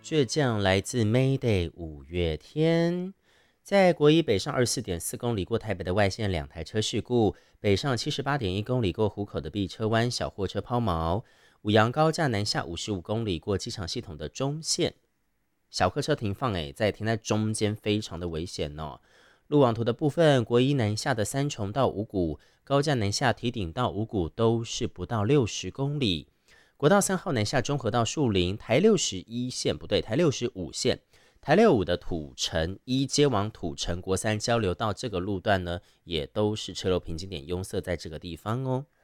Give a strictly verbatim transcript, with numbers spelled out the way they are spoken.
倔强来自 Mayday 五月天。在国一北上二十四点四公里过台北的外线两台车事故，北上七十八点一公里过湖口的碧车湾小货车抛锚，五杨高架南下五十五公里过机场系统的中线，小客车停放，哎，在停在中间非常的危险哦。路网图的部分，国一南下的三重到五股，高架南下提顶到五股都是不到六十公里。国道三号南下中和到树林，台六十一线不对，台六十五线。台六五的土城一接往土城国三交流道这个路段呢，也都是车流瓶颈点拥塞在这个地方哦。